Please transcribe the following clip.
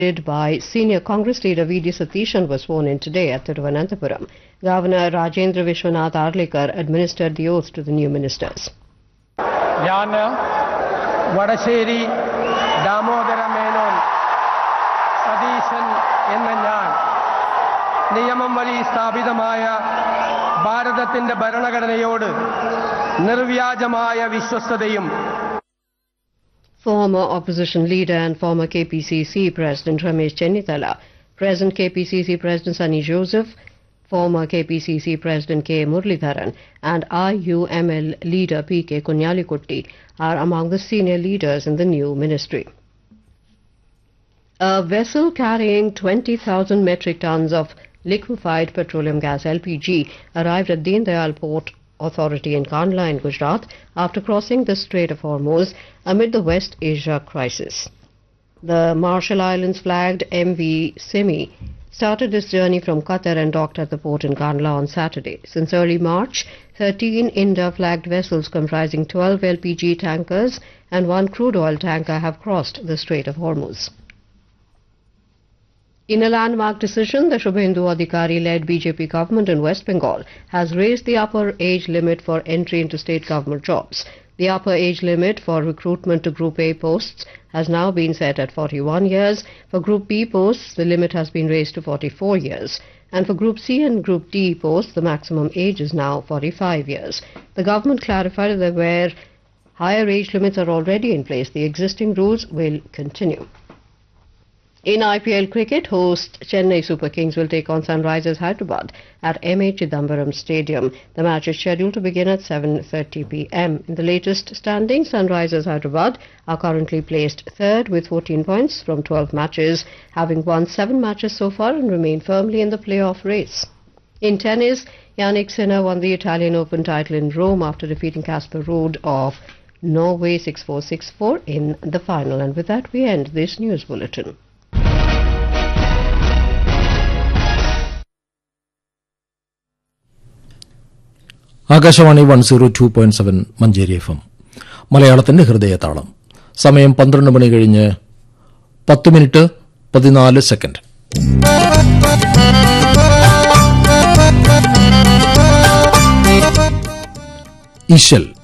by senior Congress leader V.D. Satishan was sworn in today at Thiruvananthapuram. Governor Rajendra Vishwanath Arlikar administered the oath to the new ministers. Yana Vadasheri Damodara Menon Satishan Ennan Niyamam Vali Stabidamaya Bharatathinte Bharanaghadanayod Nirvyajamaya Vishwasthadayum. Former opposition leader and former KPCC President Ramesh Chennithala, present KPCC President Sunny Joseph, former KPCC President K. Muralidharan and IUML leader P.K. Kunyalikutty are among the senior leaders in the new ministry. A vessel carrying 20,000 metric tons of liquefied petroleum gas LPG arrived at Deen Dayal Port Authority in Kandla in Gujarat after crossing the Strait of Hormuz amid the West Asia crisis. The Marshall Islands flagged MV Simi started its journey from Qatar and docked at the port in Kandla on Saturday. Since early March, 13 India-flagged vessels comprising 12 LPG tankers and 1 crude oil tanker have crossed the Strait of Hormuz. In a landmark decision, the Shubhendu Adhikari-led BJP government in West Bengal has raised the upper age limit for entry into state government jobs. The upper age limit for recruitment to Group A posts has now been set at 41 years. For Group B posts, the limit has been raised to 44 years. And for Group C and Group D posts, the maximum age is now 45 years. The government clarified that where higher age limits are already in place, the existing rules will continue. In IPL cricket, host Chennai Super Kings will take on Sunrisers Hyderabad at M.A. Chidambaram Stadium. The match is scheduled to begin at 7:30 p.m. In the latest standings, Sunrisers Hyderabad are currently placed third with 14 points from 12 matches, having won 7 matches so far and remain firmly in the playoff race. In tennis, Jannik Sinner won the Italian Open title in Rome after defeating Casper Ruud of Norway 6-4, 6-4 in the final. And with that, we end this news bulletin. Akashvani 102.7 Manjeri FM മലയാളത്തിന്റെ ഹൃദയതാളം. സമയം 12 മണി കഴിഞ്ഞ് 10 minute 14 second. ഇശൽ